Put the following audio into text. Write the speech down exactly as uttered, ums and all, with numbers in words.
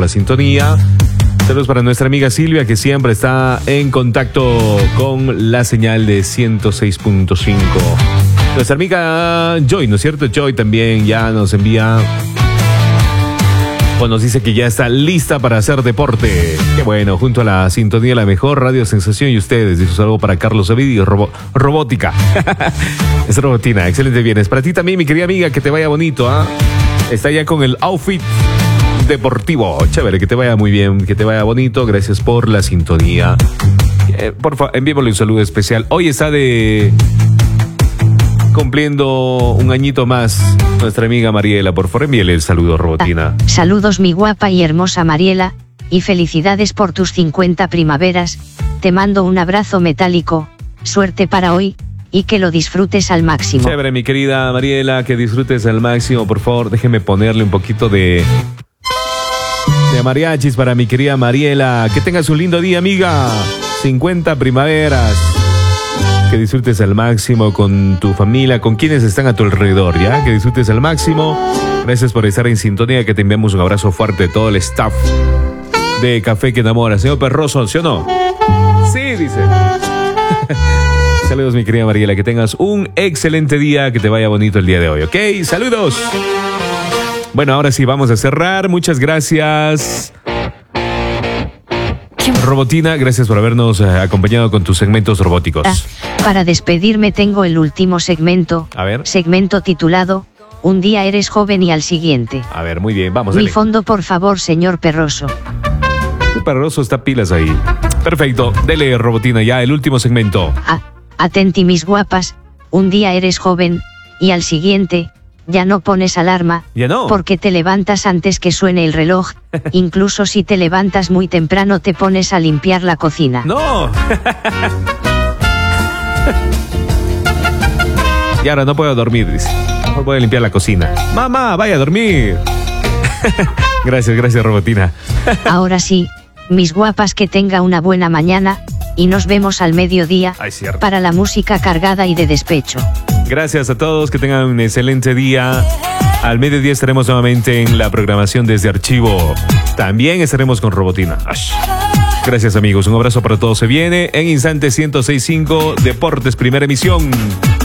la sintonía. Saludos para nuestra amiga Silvia, que siempre está en contacto con la señal de ciento seis punto cinco. Nuestra amiga Joy, ¿no es cierto? Joy también ya nos envía, o nos dice que ya está lista para hacer deporte. Qué bueno, junto a la sintonía, la mejor radio sensación y ustedes. Dice un saludo para Carlos Ovidi, robo, robótica. Es robotina, excelente viernes. Para ti también, mi querida amiga, que te vaya bonito, ¿ah? ¿eh? Está ya con el outfit deportivo. Chévere, que te vaya muy bien, que te vaya bonito. Gracias por la sintonía. Eh, por favor, envíamosle un saludo especial. Hoy está de... cumpliendo un añito más nuestra amiga Mariela. Por favor, envíele el saludo, Robotina. Saludos, mi guapa y hermosa Mariela, y felicidades por tus cincuenta primaveras. Te mando un abrazo metálico, suerte para hoy, y que lo disfrutes al máximo. Chévere, mi querida Mariela, que disfrutes al máximo. Por favor, déjeme ponerle un poquito de... de mariachis para mi querida Mariela. Que tengas un lindo día, amiga. cincuenta primaveras. Que disfrutes al máximo con tu familia, con quienes están a tu alrededor, ¿ya? Que disfrutes al máximo. Gracias por estar en sintonía, que te enviamos un abrazo fuerte de todo el staff de Café que Enamora. Señor Perroso, ¿sí o no? Sí, dice. Saludos, mi querida Mariela, que tengas un excelente día, que te vaya bonito el día de hoy, ¿ok? Saludos. Bueno, ahora sí, vamos a cerrar. Muchas gracias, Robotina, gracias por habernos eh, acompañado con tus segmentos robóticos. Ah, para despedirme tengo el último segmento. A ver. Segmento titulado Un día eres joven y al siguiente. A ver, muy bien, vamos. Mi dale. fondo, por favor, señor Perroso. El Perroso está pilas ahí. Perfecto, dele, Robotina, ya el último segmento. Ah, atenti, mis guapas. Un día eres joven y al siguiente ya no pones alarma. Ya no. Porque te levantas antes que suene el reloj. Incluso si te levantas muy temprano te pones a limpiar la cocina. ¡No! Y ahora no puedo dormir, dice. No puedo limpiar la cocina. Mamá, vaya a dormir. Gracias, gracias, Robotina. Ahora sí, mis guapas, que tenga una buena mañana y nos vemos al mediodía. Ay, cierto. Para la música cargada y de despecho. Gracias a todos, que tengan un excelente día. Al mediodía estaremos nuevamente en la programación desde Archivo. También estaremos con Robotina. Ash. Gracias, amigos, un abrazo para todos. Se viene en instantes ciento seis punto cinco Deportes, primera emisión.